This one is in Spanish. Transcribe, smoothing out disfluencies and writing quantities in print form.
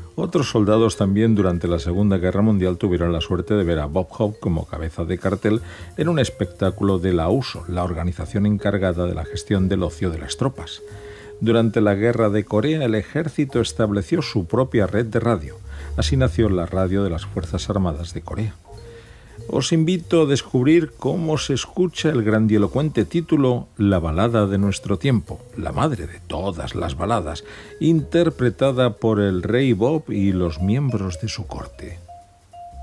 Otros soldados también durante la Segunda Guerra Mundial tuvieron la suerte de ver a Bob Hope como cabeza de cartel en un espectáculo de la USO, la organización encargada de la gestión del ocio de las tropas. Durante la Guerra de Corea, el ejército estableció su propia red de radio. Así nació la radio de las Fuerzas Armadas de Corea. Os invito a descubrir cómo se escucha el grandilocuente título La balada de nuestro tiempo, la madre de todas las baladas, interpretada por el rey Bob y los miembros de su corte.